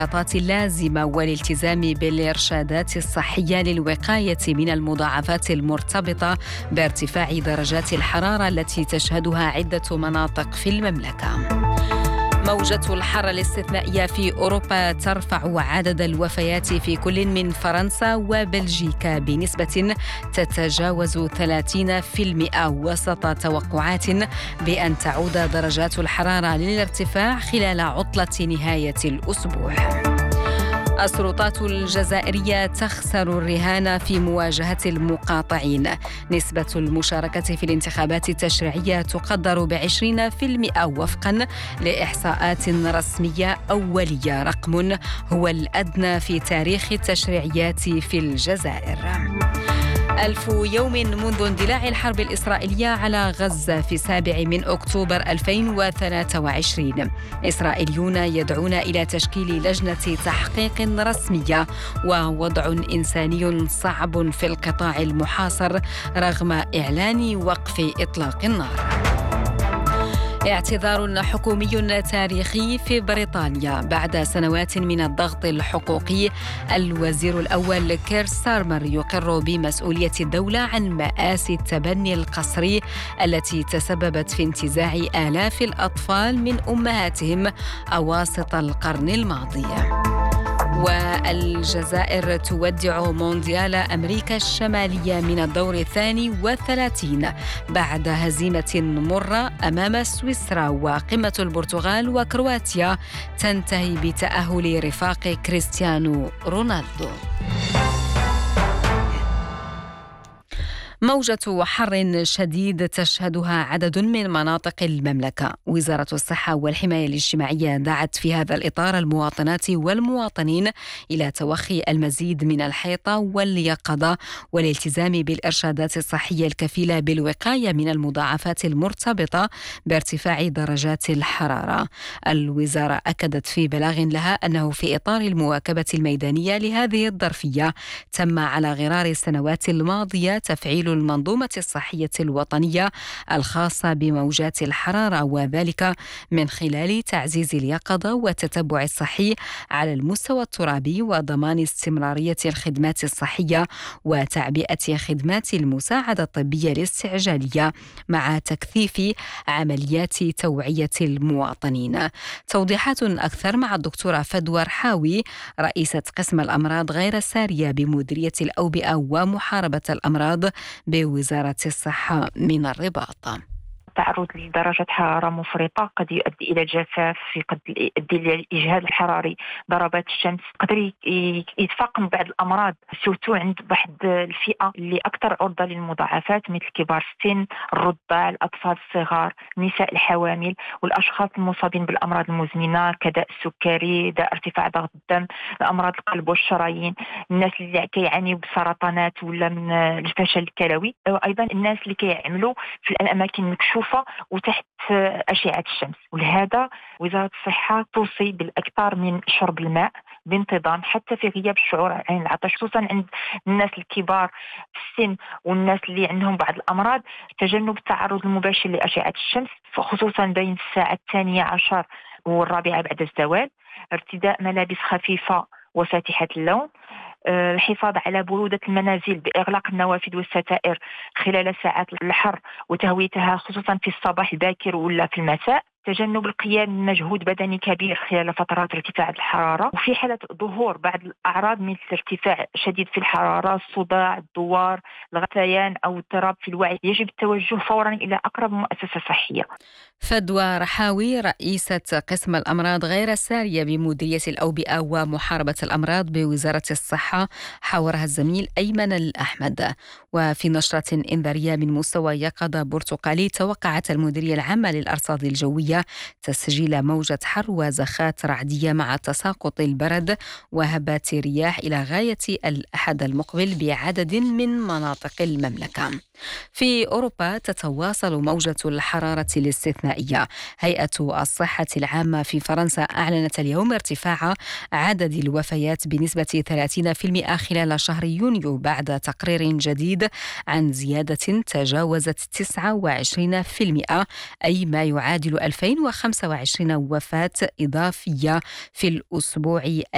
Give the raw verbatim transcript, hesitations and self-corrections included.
الاحتياطات اللازمة والالتزام بالإرشادات الصحية للوقاية من المضاعفات المرتبطة بارتفاع درجات الحرارة التي تشهدها عدة مناطق في المملكة. موجة الحر الاستثنائية في أوروبا ترفع عدد الوفيات في كل من فرنسا وبلجيكا بنسبة تتجاوز ثلاثين بالمئة وسط توقعات بأن تعود درجات الحرارة للارتفاع خلال عطلة نهاية الأسبوع. السلطات الجزائرية تخسر الرهان في مواجهة المقاطعين. نسبة المشاركة في الانتخابات التشريعية تقدر بعشرين بالمئة وفقا لإحصاءات رسمية أولية، رقم هو الأدنى في تاريخ التشريعيات في الجزائر. ألف يوم منذ اندلاع الحرب الإسرائيلية على غزة في السابع من أكتوبر ألفين وثلاثة وعشرين. إسرائيليون يدعون إلى تشكيل لجنة تحقيق رسمية ووضع إنساني صعب في القطاع المحاصر رغم إعلان وقف إطلاق النار. اعتذار حكومي تاريخي في بريطانيا بعد سنوات من الضغط الحقوقي. الوزير الأول كير ستارمر يقر بمسؤولية الدولة عن مآسي التبني القسري التي تسببت في انتزاع آلاف الأطفال من أمهاتهم أواسط القرن الماضي. والجزائر تودع مونديال أمريكا الشمالية من الدور الثاني والثلاثين بعد هزيمة مرة أمام سويسرا، وقمة البرتغال وكرواتيا تنتهي بتأهل رفاق كريستيانو رونالدو. موجة حر شديد تشهدها عدد من مناطق المملكة. وزارة الصحة والحماية الاجتماعية دعت في هذا الإطار المواطنات والمواطنين إلى توخي المزيد من الحيطة واليقظة والالتزام بالإرشادات الصحية الكفيلة بالوقاية من المضاعفات المرتبطة بارتفاع درجات الحرارة. الوزارة أكدت في بلاغ لها أنه في إطار المواكبة الميدانية لهذه الظرفية تم على غرار السنوات الماضية تفعيل المنظومة الصحية الوطنية الخاصة بموجات الحرارة، وذلك من خلال تعزيز اليقظة والتتبع الصحي على المستوى الترابي وضمان استمرارية الخدمات الصحية وتعبئة خدمات المساعدة الطبية الاستعجالية مع تكثيف عمليات توعية المواطنين. توضيحات أكثر مع الدكتورة فدوى رحاوي، رئيسة قسم الأمراض غير السارية بمديرية الأوبئة ومحاربة الأمراض بوزارة الصحة من الرباط. التعرض لدرجة حرارة مفرطة قد يؤدي إلى الجفاف، قد يؤدي إلى الإجهاد الحراري، ضربات الشمس، قد يتفاقم بعض الأمراض سوتو عند واحد الفئة اللي أكثر عرضة للمضاعفات مثل كبار السن، الرضع، الأطفال الصغار، النساء الحوامل، والأشخاص المصابين بالأمراض المزمنة كداء السكري، داء ارتفاع ضغط الدم، أمراض القلب والشرايين، الناس اللي كيعانيوا بسرطانات ولا من الفشل الكلوي، وأيضا الناس اللي كيعملوا في الأماكن المكشوفة وتحت أشعة الشمس. ولهذا وزارة الصحة توصي بالأكثر من شرب الماء بانتظام حتى في غياب الشعور عن العطش، خصوصا عند الناس الكبار في السن والناس اللي عندهم بعض الأمراض. تجنب التعرض المباشر لأشعة الشمس خصوصا بين الساعة الثانية عشر والرابعة بعد الزوال. ارتداء ملابس خفيفة وفاتحة اللون. الحفاظ على برودة المنازل بإغلاق النوافذ والستائر خلال ساعات الحر وتهويتها خصوصا في الصباح الباكر ولا في المساء. تجنب القيام بمجهود بدني كبير خلال فترات ارتفاع الحرارة. وفي حالة ظهور بعض الأعراض مثل ارتفاع شديد في الحرارة، الصداع، الدوار، الغثيان أو اضطراب في الوعي، يجب التوجه فورا إلى أقرب مؤسسة صحية. فدوى رحاوي، رئيسة قسم الأمراض غير السارية بمديرية الأوبئة ومحاربة الأمراض بوزارة الصحة، حاورها الزميل أيمن الأحمد. وفي نشرة إنذارية من مستوى يقظة برتقالي، توقعت المديرية العامة للأرصاد الجوية تسجيل موجة حر وزخات رعدية مع تساقط البرد وهبات رياح إلى غاية الأحد المقبل بعدد من مناطق المملكة. في أوروبا تتواصل موجة الحرارة الاستثنائية. هيئة الصحة العامة في فرنسا أعلنت اليوم ارتفاع عدد الوفيات بنسبة ثلاثين بالمئة خلال شهر يونيو بعد تقرير جديد عن زيادة تجاوزت تسعة وعشرين بالمئة، أي ما يعادل ألفين وخمسة وعشرين وفاة إضافية في الأسبوع